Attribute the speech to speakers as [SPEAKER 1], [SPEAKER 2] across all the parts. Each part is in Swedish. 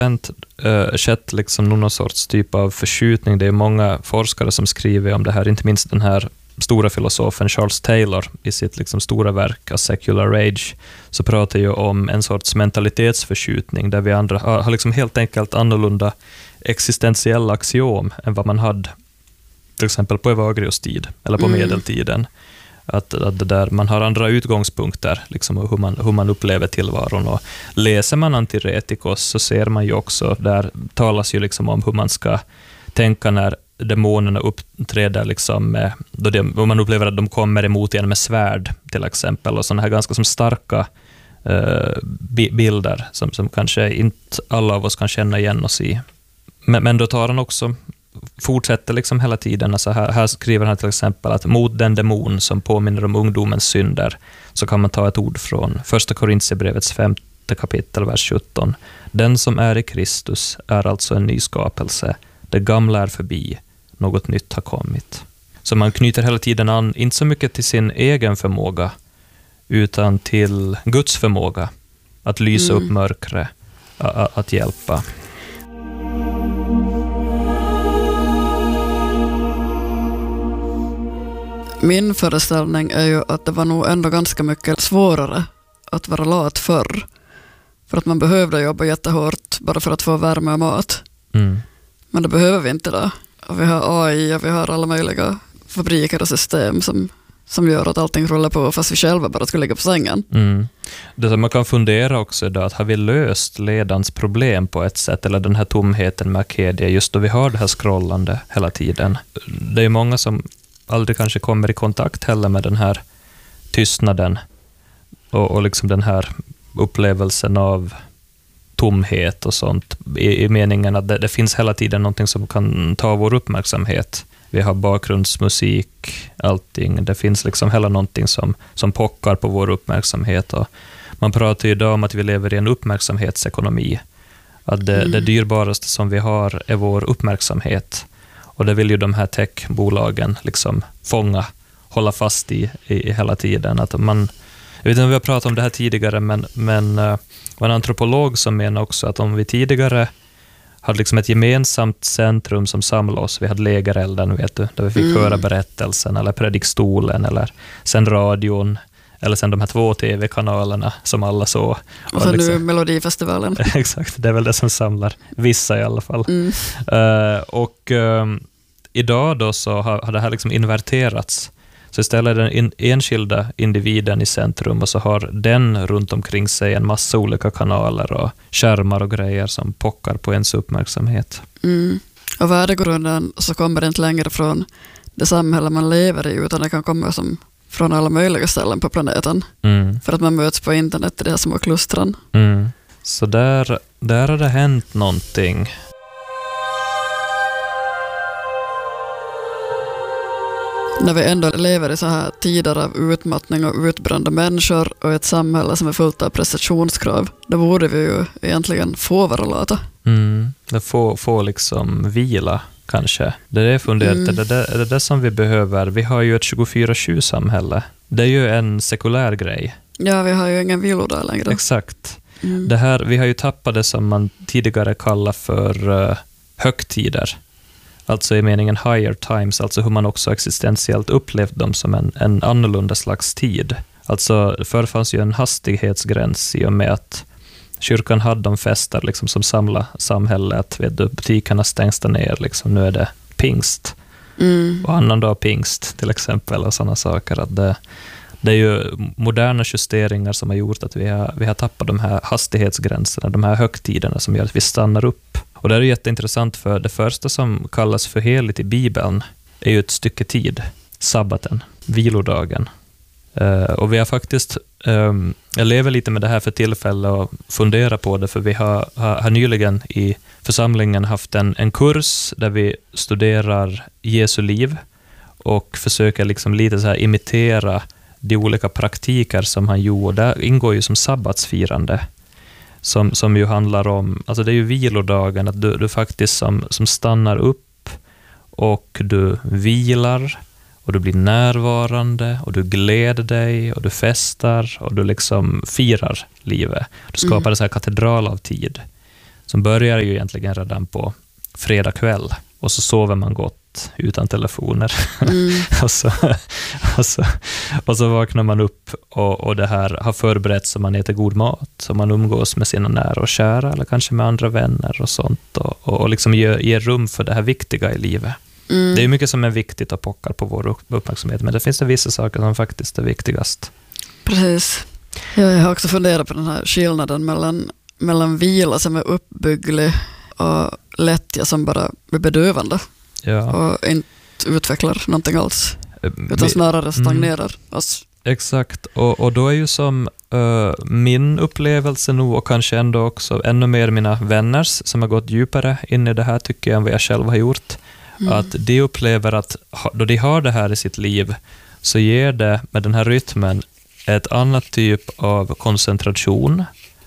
[SPEAKER 1] skett liksom någon sorts typ av förskjutning. Det är många forskare som skriver om det här, inte minst den här stora filosofen Charles Taylor i sitt liksom stora verk A Secular Age, så pratar ju om en sorts mentalitetsförskjutning där vi andra har liksom helt enkelt annorlunda existentiella axiom än vad man hade till exempel på Evagrius tid eller på medeltiden. Att det där man har andra utgångspunkter liksom, och hur man upplever tillvaron. Och läser man Antiretikos så ser man ju också, där talas ju liksom om hur man ska tänka när demonerna uppträder liksom, då man upplever att de kommer emot en med svärd till exempel, och sådana här ganska som starka bilder som kanske inte alla av oss kan känna igen oss i. Men då tar han också, fortsätter liksom hela tiden. Alltså här skriver han till exempel att mot den demon som påminner om ungdomens synder så kan man ta ett ord från första Korintierbrevets 5:e kapitel, vers 17. Den som är i Kristus är alltså en ny skapelse. Det gamla är förbi, något nytt har kommit. Så man knyter hela tiden an, inte så mycket till sin egen förmåga, utan till Guds förmåga att lysa upp mörkret, att hjälpa.
[SPEAKER 2] Min föreställning är ju att det var nog ändå ganska mycket svårare att vara lat förr. För att man behövde jobba jättehårt bara för att få värme och mat. Men det behöver vi inte då. Och vi har AI och vi har alla möjliga fabriker och system som gör att allting rullar på fast vi själva bara skulle ligga på sängen.
[SPEAKER 1] Det som man kan fundera också är då att har vi löst ledans problem på ett sätt, eller den här tomheten med Arcadia, just då vi har det här scrollande hela tiden. Det är många som aldrig kanske kommer i kontakt heller med den här tystnaden och liksom den här upplevelsen av tomhet och sånt, i meningen att det finns hela tiden någonting som kan ta vår uppmärksamhet. Vi har bakgrundsmusik, allting. Det finns liksom hela någonting som pockar på vår uppmärksamhet. Och man pratar ju idag om att vi lever i en uppmärksamhetsekonomi. Att det dyrbaraste som vi har är vår uppmärksamhet. Och det vill ju de här techbolagen liksom fånga, hålla fast i hela tiden. Att man, jag vet inte om vi har pratat om det här tidigare, men var en antropolog som menar också att om vi tidigare hade liksom ett gemensamt centrum som samlade oss, vi hade lägerelden, vet du, där vi fick höra berättelsen, eller predikstolen, eller sen radion, eller sen de här 2 tv-kanalerna som alla såg.
[SPEAKER 2] Och sen
[SPEAKER 1] liksom,
[SPEAKER 2] nu Melodifestivalen.
[SPEAKER 1] Exakt, det är väl det som samlar vissa i alla fall. Idag då så har det här liksom inverterats. Så istället är den enskilda individen i centrum, och så har den runt omkring sig en massa olika kanaler och skärmar och grejer som pockar på ens uppmärksamhet.
[SPEAKER 2] Och värdegrunden så kommer det inte längre från det samhälle man lever i, utan det kan komma som från alla möjliga ställen på planeten. För att man möts på internet i de här små klustren.
[SPEAKER 1] Så där har det hänt någonting.
[SPEAKER 2] När vi ändå lever i så här tider av utmattning och utbrända människor och ett samhälle som är fullt av prestationskrav, då borde vi ju egentligen få vara lata.
[SPEAKER 1] Det får liksom vila kanske. Det är funderat, är det som vi behöver? Vi har ju ett 24/7-samhälle. Det är ju en sekulär grej.
[SPEAKER 2] Ja, vi har ju ingen vilodag längre.
[SPEAKER 1] Exakt. Det här, vi har ju tappat det som man tidigare kallade för högtider. Alltså i meningen higher times, alltså hur man också existentiellt upplevt dem som en annorlunda slags tid. Alltså förr fanns ju en hastighetsgräns i och med att kyrkan hade de fester liksom, som samlade samhället. Butikerna stängs ner, liksom, nu är det pingst. Och annan dag pingst till exempel och sådana saker. Att det är ju moderna justeringar som har gjort att vi har tappat de här hastighetsgränserna, de här högtiderna som gör att vi stannar upp. Och det är jätteintressant, för det första som kallas för heligt i Bibeln är ju ett stycke tid, sabbaten, vilodagen. Och vi har faktiskt, jag lever lite med det här för tillfälle och funderar på det, för vi har nyligen i församlingen haft en kurs där vi studerar Jesu liv och försöker liksom lite så här imitera de olika praktiker som han gjorde. Där ingår ju som sabbatsfirande. Som ju handlar om, alltså det är ju vilodagen, att du faktiskt som stannar upp och du vilar och du blir närvarande och du gläder dig och du festar och du liksom firar livet. Du skapar en så här katedral av tid som börjar ju egentligen redan på fredag kväll, och så sover man gott utan telefoner. och så vaknar man upp och det här har förberetts så man äter god mat, så man umgås med sina nära och kära eller kanske med andra vänner och sånt, och liksom ger rum för det här viktiga i livet. Det är mycket som är viktigt och pockar på vår uppmärksamhet, men det finns det vissa saker som faktiskt är viktigast.
[SPEAKER 2] Precis. Jag har också funderat på den här skillnaden mellan vila som är uppbygglig och lättja som bara är bedövande.
[SPEAKER 1] Ja.
[SPEAKER 2] Och inte utvecklar någonting alls, utan snarare stagnerar oss.
[SPEAKER 1] Exakt, och då är ju som min upplevelse nu, och kanske ändå också ännu mer mina vänners som har gått djupare in i det här, tycker jag, än vad jag själv har gjort, att de upplever att då de har det här i sitt liv, så ger det med den här rytmen ett annat typ av koncentration,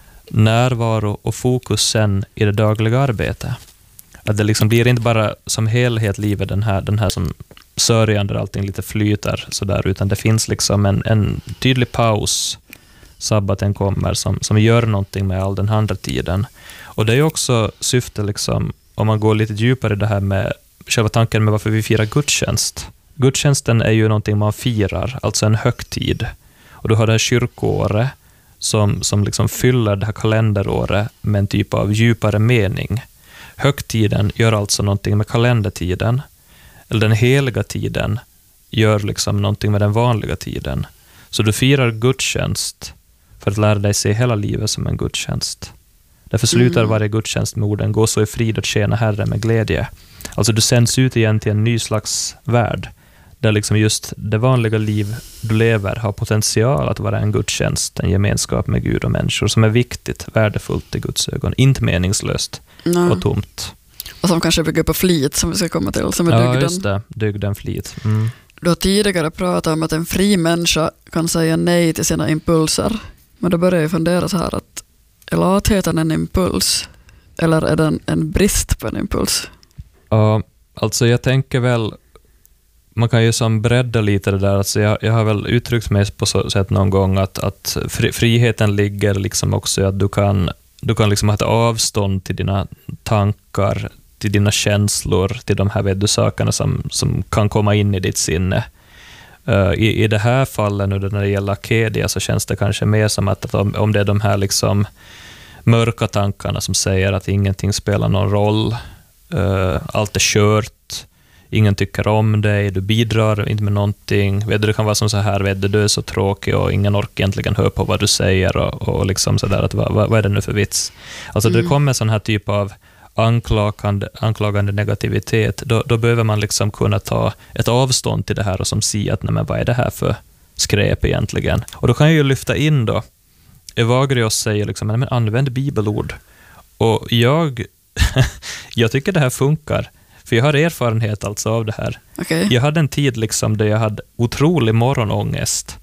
[SPEAKER 1] närvaro och fokus sen i det dagliga arbetet. Att det liksom blir inte bara som helhet livet den här som sörjan där allting lite flyter sådär, utan det finns liksom en tydlig paus, sabbaten kommer, som gör någonting med all den andra tiden. Och det är också syfte liksom, om man går lite djupare i det här med själva tanken med varför vi firar gudstjänst. Gudstjänsten är ju någonting man firar, alltså en högtid. Och du har det här kyrkoåret som liksom fyller det här kalenderåret med en typ av djupare mening. Högtiden gör alltså någonting med kalendertiden, eller den heliga tiden gör liksom någonting med den vanliga tiden. Så du firar gudstjänst för att lära dig se hela livet som en gudstjänst. Därför slutar varje gudstjänst med orden: gå så i frid och tjäna Herren med glädje. Alltså du sänds ut igen till en ny slags värld, där liksom just det vanliga liv du lever har potential att vara en gudstjänst, en gemenskap med Gud och människor som är viktigt, värdefullt i Guds ögon, inte meningslöst och tomt.
[SPEAKER 2] Och som kanske bygger på flit, som vi ska komma till, som är dygden.
[SPEAKER 1] Ja, just det. Dygden, flit.
[SPEAKER 2] Du har tidigare pratat om att en fri människa kan säga nej till sina impulser. Men då börjar jag fundera så här, att är latheten en impuls? Eller är den en brist på en impuls?
[SPEAKER 1] Ja, alltså jag tänker väl, man kan ju som bredda lite det där. Alltså jag har väl uttryckt mig på så sätt någon gång att friheten ligger liksom också i att du kan liksom ha ett avstånd till dina tankar, till dina känslor, till de här sakerna som kan komma in i ditt sinne. I det här fallet nu när det gäller Akedia, så känns det kanske mer som att om det är de här liksom mörka tankarna som säger att ingenting spelar någon roll, allt är kört, ingen tycker om dig, du bidrar inte med någonting, det kan vara som så här, du är så tråkig och ingen orkar egentligen höra på vad du säger, och liksom sådär, att vad är det nu för vits? Alltså det kommer sån här typ av anklagande negativitet, då behöver man liksom kunna ta ett avstånd till det här och som säga att nej, men vad är det här för skräp egentligen? Och då kan jag ju lyfta in då, Evagrios säger liksom, men använd bibelord. Och jag tycker det här funkar, för jag har erfarenhet alltså av det här.
[SPEAKER 2] Okay.
[SPEAKER 1] Jag hade en tid liksom där jag hade otrolig morgonångest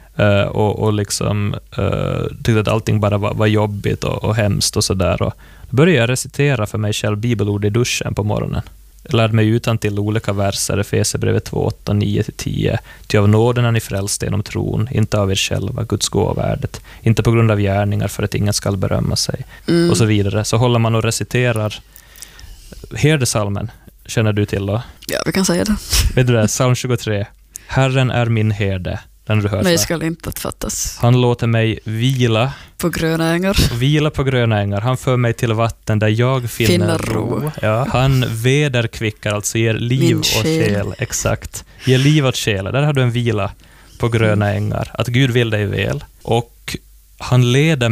[SPEAKER 1] och liksom tyckte att allting bara var jobbigt och hemskt och sådär. Och då började jag recitera för mig själv bibelord i duschen på morgonen. Jag lärde mig utan till olika verser, Efesierbrevet 2:8, 9-10. Ty av nåden är ni frälsta genom tron, inte av er själva, Guds gåvärdet, inte på grund av gärningar för att ingen skall berömma sig, och så vidare. Så håller man och reciterar herdesalmen, känner du till då?
[SPEAKER 2] Ja, vi kan säga det.
[SPEAKER 1] Vet du det? Psalm 23. Herren är min herde. Den du hört.
[SPEAKER 2] Mig ska inte att fattas.
[SPEAKER 1] Han låter mig vila
[SPEAKER 2] på gröna ängar.
[SPEAKER 1] Vila på gröna ängar. Han för mig till vatten där jag finner ro. Ja. Han vederkvickar, alltså ger liv och själ. Exakt. Ger liv åt själ. Där har du en vila på gröna ängar. Att Gud vill dig väl. Och han leder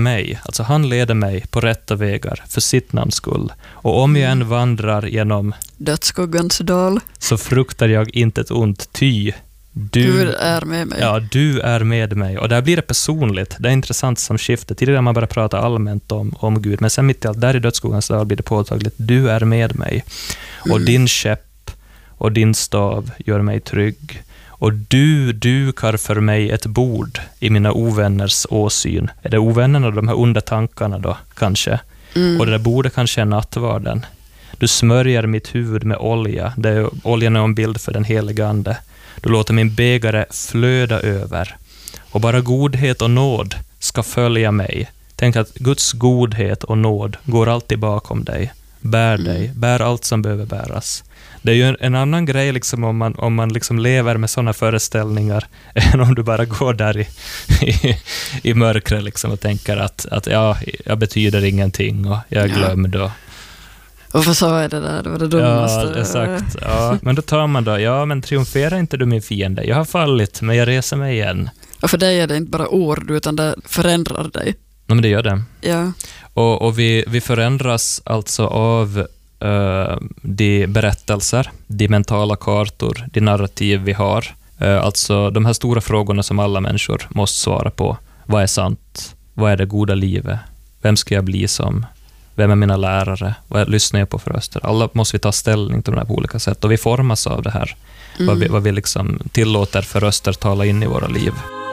[SPEAKER 1] mig på rätta vägar för sitt namns skull. Och om jag än vandrar genom
[SPEAKER 2] dödsskuggans dal,
[SPEAKER 1] så fruktar jag inte ett ont, ty
[SPEAKER 2] du är med mig.
[SPEAKER 1] Ja, du är med mig. Och där blir det personligt. Det är intressant som skifte. Tidigare man bara prata allmänt om Gud. Men sen mitt i allt, där i dödsskuggans dal blir det påtagligt. Du är med mig. Och din käpp och din stav gör mig trygg. Och du dukar för mig ett bord i mina ovänners åsyn. Är det ovännerna, de här onda tankarna då, kanske? Och det där bordet kanske är nattvarden. Du smörjer mitt huvud med olja. Oljan är en bild för den heliga ande. Du låter min bägare flöda över. Och bara godhet och nåd ska följa mig. Tänk att Guds godhet och nåd går alltid bakom dig. Bär allt som behöver bäras. Det är ju en annan grej liksom om man liksom lever med sådana föreställningar än om du bara går där i mörkret liksom och tänker att jag betyder ingenting och jag är glömd.
[SPEAKER 2] Och vad sa jag det där? Det var det dummaste.
[SPEAKER 1] Ja, exakt. Ja, men då tar man men triumfera inte du min fiende. Jag har fallit, men jag reser mig igen.
[SPEAKER 2] Och för dig är det inte bara ord, utan det förändrar dig.
[SPEAKER 1] Ja, men det gör det.
[SPEAKER 2] Ja.
[SPEAKER 1] Och vi förändras alltså av de berättelser, de mentala kartor, de narrativ vi har. Alltså de här stora frågorna som alla människor måste svara på. Vad är sant? Vad är det goda livet? Vem ska jag bli som? Vem är mina lärare? Vad lyssnar jag på för röster? Alla måste vi ta ställning till de här på olika sätt. Och vi formas av det här. Vad vi liksom tillåter för röster tala in i våra liv.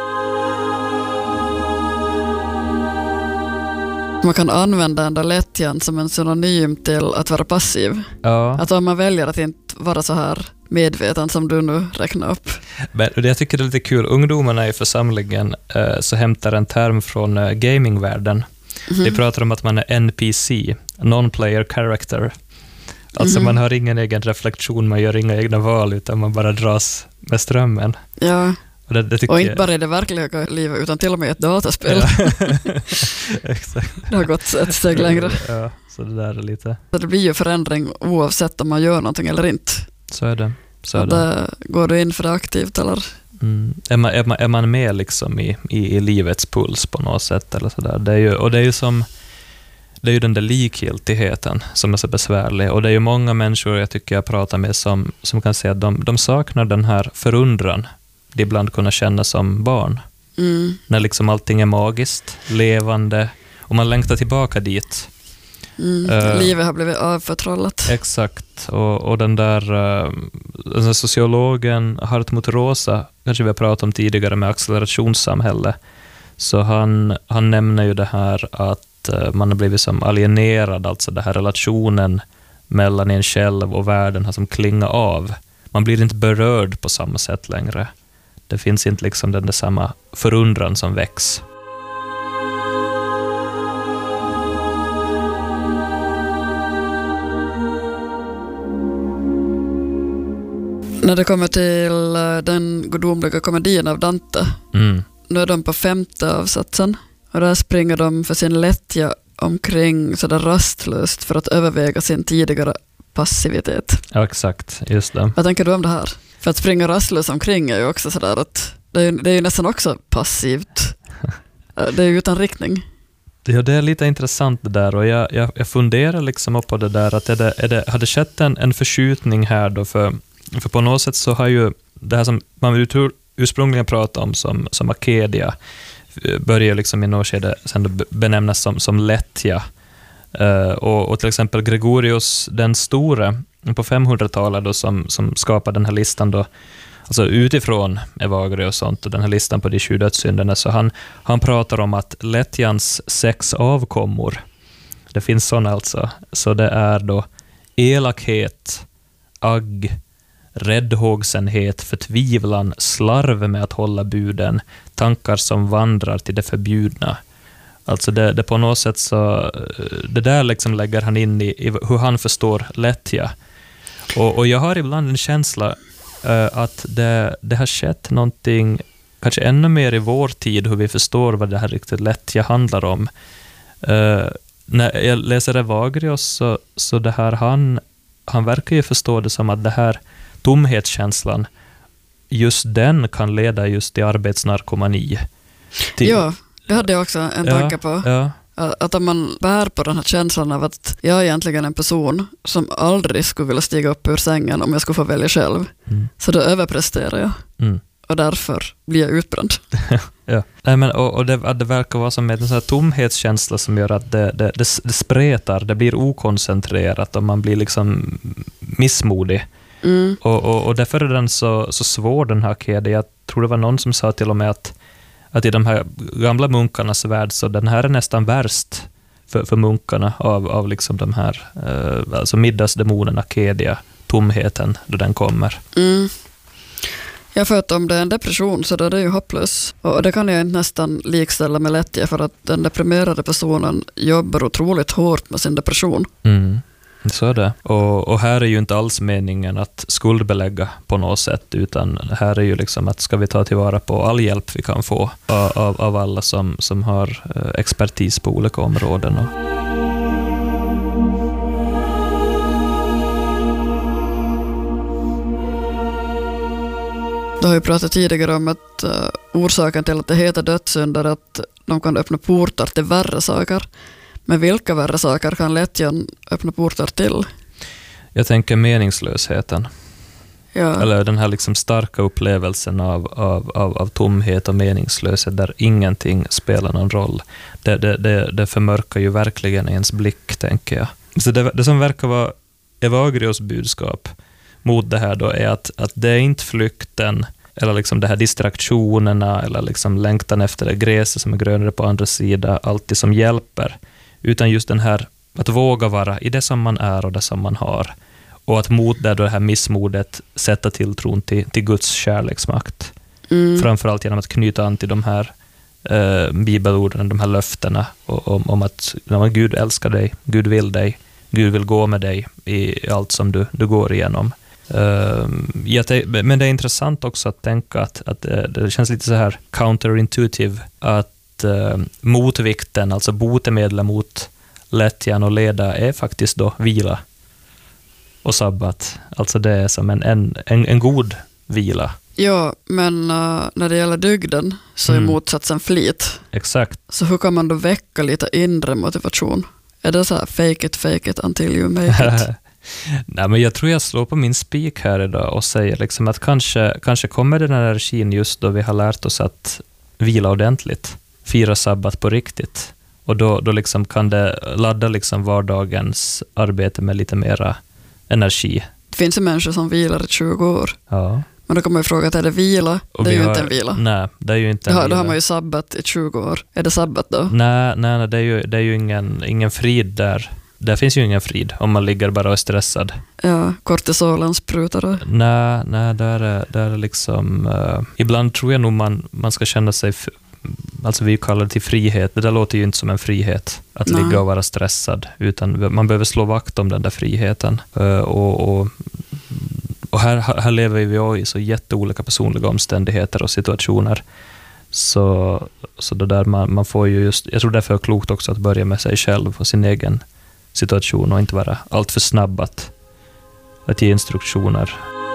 [SPEAKER 2] Man kan använda den där lättjan som en synonym till att vara passiv.
[SPEAKER 1] Ja.
[SPEAKER 2] Att om man väljer att inte vara så här medveten som du nu räknar upp.
[SPEAKER 1] Men jag tycker det är lite kul. Ungdomarna i församlingen så hämtar en term från gamingvärlden. De pratar om att man är NPC, non-player character. Alltså man har ingen egen reflektion, man gör inga egna val utan man bara dras med strömmen.
[SPEAKER 2] Ja.
[SPEAKER 1] Det
[SPEAKER 2] och inte bara i det verkliga livet utan till och med ett dataspel.
[SPEAKER 1] Ja. Exakt.
[SPEAKER 2] Det har gått ett steg längre.
[SPEAKER 1] Ja, så det där är lite.
[SPEAKER 2] Så det blir ju förändring oavsett om man gör någonting eller inte.
[SPEAKER 1] Så är det.
[SPEAKER 2] Går du in för det aktivt eller?
[SPEAKER 1] Är man med liksom i livets puls på något sätt eller sådär. Det är ju den där likgiltigheten som är så besvärlig. Och det är ju många människor jag pratar med som kan säga att de saknar den här förundran de ibland kunna känna som barn. När liksom allting är magiskt, levande och man längtar tillbaka dit.
[SPEAKER 2] Livet har blivit avförtrollat.
[SPEAKER 1] Exakt. Och den där sociologen Hartmut Rosa, kanske vi har pratat om tidigare med accelerationssamhälle, så han nämner ju det här att man har blivit som alienerad, alltså den här relationen mellan en själv och världen har som klingat av. Man blir inte berörd på samma sätt längre. Det finns inte liksom den där samma förundran som väcks.
[SPEAKER 2] När det kommer till den gudomliga komedin av Dante, nu är de på 5:e avsatsen och där springer de för sin lättja omkring sådär rastlöst för att överväga sin tidigare passivitet.
[SPEAKER 1] Ja, exakt. Just det.
[SPEAKER 2] Vad tänker du om det här? För att springa rastlöst omkring är ju också sådär att det är ju nästan också passivt. Det är ju utan riktning.
[SPEAKER 1] Ja, det är lite intressant det där och jag funderar liksom på det där att har det skett en förskjutning här då för på något sätt så har ju det här som man ursprungligen pratade om som akedia börjar liksom i något skede sen benämnas som lättja. Och till exempel Gregorius den store på 500-talet då som skapade den här listan då, alltså utifrån Evagrius och sånt och den här listan på de 20 dödssynderna, så han pratar om att lättjans 6 avkommor, det finns sådana alltså, så det är då elakhet, agg, räddhågsenhet, förtvivlan, slarv med att hålla buden, tankar som vandrar till det förbjudna. Alltså det på något sätt så det där liksom lägger han in i hur han förstår lättja. Och jag har ibland en känsla att det har skett någonting kanske ännu mer i vår tid hur vi förstår vad det här riktigt lättja handlar om. När jag läser Evagrius så det här han verkar ju förstå det som att det här tomhetskänslan, just den kan leda just till arbetsnarkomani.
[SPEAKER 2] Ja, det hade jag också en tanke på.
[SPEAKER 1] Ja.
[SPEAKER 2] Att om man bär på den här känslan av att jag är egentligen en person som aldrig skulle vilja stiga upp ur sängen om jag skulle få välja själv. Så då överpresterar jag. Och därför blir jag utbränd.
[SPEAKER 1] Ja. Nej, men, och det verkar vara som en sån här tomhetskänsla som gör att det spretar, det blir okoncentrerat och man blir liksom missmodig. Och därför är den så svår den här kedjan. Jag tror det var någon som sa till och med att i de här gamla munkarnas värld så den här är nästan värst för munkarna av liksom de här alltså middagsdemonerna, kedja, tomheten då den kommer.
[SPEAKER 2] Ja, för att om det är en depression så är det ju hopplös. Och det kan jag inte nästan likställa med lättja, för att den deprimerade personen jobbar otroligt hårt med sin depression.
[SPEAKER 1] Så är det. Och här är ju inte alls meningen att skuldbelägga på något sätt, utan här är ju liksom att ska vi ta tillvara på all hjälp vi kan få av alla som har expertis på olika områden.
[SPEAKER 2] Du har ju pratat tidigare om att orsaken till att det heter dödssynd är att de kan öppna portar till värre saker. Men vilka värre saker kan lättjan öppna portar till?
[SPEAKER 1] Jag tänker meningslösheten.
[SPEAKER 2] Ja.
[SPEAKER 1] Eller den här liksom starka upplevelsen av tomhet och meningslöshet där ingenting spelar någon roll. Det förmörkar ju verkligen ens blick, tänker jag. Så det som verkar vara Evagrios budskap mot det här då är att det är inte flykten eller liksom det här distraktionerna eller liksom längtan efter det gräset som är grönare på andra sidan alltid som hjälper, utan just den här att våga vara i det som man är och det som man har, och att mot det här missmodet sätta tilltron till Guds kärleksmakt. Framförallt genom att knyta an till de här bibelorden, de här löftena om att Gud älskar dig, Gud vill dig, Gud vill gå med dig i allt som du går igenom. Men det är intressant också att tänka att det känns lite så här counterintuitive att motvikten, alltså botemedel mot lättjan och leda, är faktiskt då vila och sabbat. Alltså det är som en god vila.
[SPEAKER 2] Ja, men när det gäller dygden så är motsatsen flit.
[SPEAKER 1] Exakt.
[SPEAKER 2] Så hur kan man då väcka lite inre motivation? Är det så här fake it until you make it?
[SPEAKER 1] Nej, men jag tror jag slår på min spik här idag och säger liksom att kanske kommer den här energin just då vi har lärt oss att vila ordentligt, fira sabbat på riktigt, och då liksom kan det ladda liksom vardagens arbete med lite mera energi.
[SPEAKER 2] Det finns ju människor som vilar i 20 år.
[SPEAKER 1] Ja.
[SPEAKER 2] Men då kommer jag fråga, är det vila?
[SPEAKER 1] Och
[SPEAKER 2] det är ju inte en vila.
[SPEAKER 1] Nej, det är ju inte en vila.
[SPEAKER 2] Då har man ju sabbat i 20 år. Är det sabbat då?
[SPEAKER 1] Nej, det är ju ingen frid där. Där finns ju ingen frid om man ligger bara och är stressad.
[SPEAKER 2] Ja, kortisolen sprutar.
[SPEAKER 1] Nej, där är liksom... ibland tror jag nog man ska känna sig... Alltså vi kallar det till frihet. Det där låter ju inte som en frihet. Att ligga och vara stressad. Utan man behöver slå vakt om den där friheten. Och här lever vi ju i så jätteolika personliga omständigheter och situationer. Så det där man får ju just... Jag tror därför är det klokt också att börja med sig själv och sin egen situation och inte vara allt för snabb att ge instruktioner.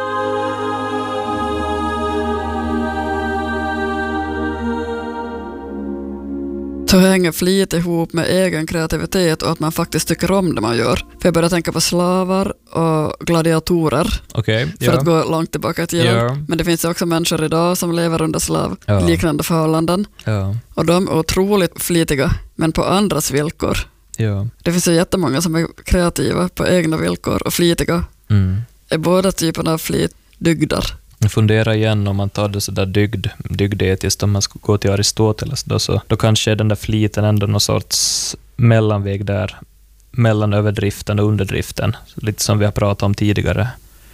[SPEAKER 2] Så hänger flit ihop med egen kreativitet och att man faktiskt tycker om det man gör. För jag börjar tänka på slavar och gladiatorer.
[SPEAKER 1] Okay,
[SPEAKER 2] för att gå långt tillbaka i tiden. Ja. Men det finns ju också människor idag som lever under liknande förhållanden. Ja. Och de är otroligt flitiga, men på andras villkor. Ja. Det finns ju jättemånga som är kreativa på egna villkor och flitiga. Är båda typerna av flit dygder?
[SPEAKER 1] Fundera igen om man tar det så där dygdetiskt, om man ska gå till Aristoteles då kanske är den där fliten ändå någon sorts mellanväg där mellan överdriften och underdriften, lite som vi har pratat om tidigare.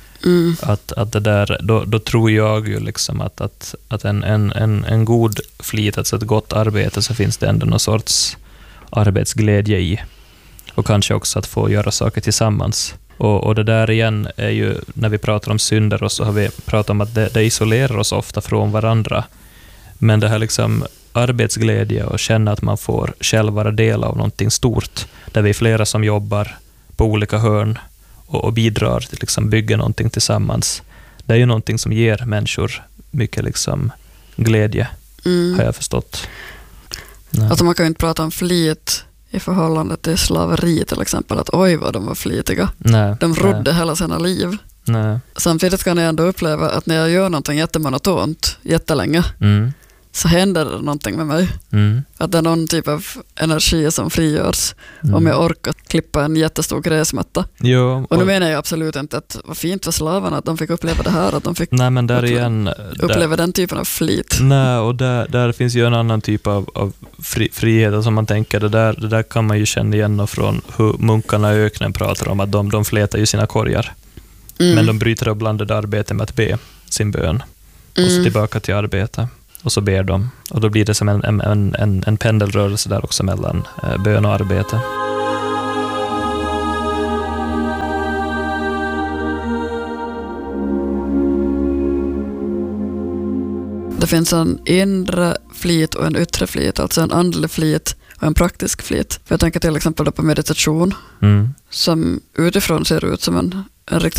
[SPEAKER 1] Att det där, då tror jag ju liksom att en god flit, alltså ett gott arbete, så finns det ändå någon sorts arbetsglädje i, och kanske också att få göra saker tillsammans. Och det där igen är ju, när vi pratar om synder, och så har vi pratat om att det isolerar oss ofta från varandra. Men det här liksom arbetsglädje och känna att man får själv vara del av någonting stort, där vi är flera som jobbar på olika hörn och bidrar till liksom bygga någonting tillsammans. Det är ju någonting som ger människor mycket liksom glädje, har jag förstått.
[SPEAKER 2] Alltså man kan ju inte prata om flit i förhållande till slaveri till exempel, att oj vad de var flitiga. De rodde hela sina liv. Samtidigt kan jag ändå uppleva att när jag gör någonting jättemonotont jättelänge, så händer det någonting med mig. Att det är någon typ av energi som frigörs om jag orkar klippa en jättestor gräsmatta. Och nu menar jag absolut inte att vad fint för slavarna att de fick uppleva det här, att de fick uppleva den typen av flit.
[SPEAKER 1] Nej, och där finns ju en annan typ av frihet, alltså man tänker det där kan man ju känna igen från hur munkarna i öknen pratar om att de flätar ju sina korgar. Men de bryter och blandade arbete med att be sin bön. och så tillbaka till arbete. Och så ber de. Och då blir det som en pendelrörelse där också mellan bön och arbete.
[SPEAKER 2] Det finns en inre flit och en yttre flit, alltså en andlig flit och en praktisk flit. För jag tänker till exempel på meditation som utifrån ser ut som en riktigt